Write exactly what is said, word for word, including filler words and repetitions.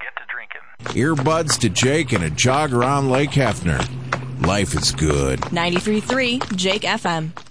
get to drinking. Earbuds to Jake and a jog around Lake Hefner. Life is good. ninety-three point three Jake F M.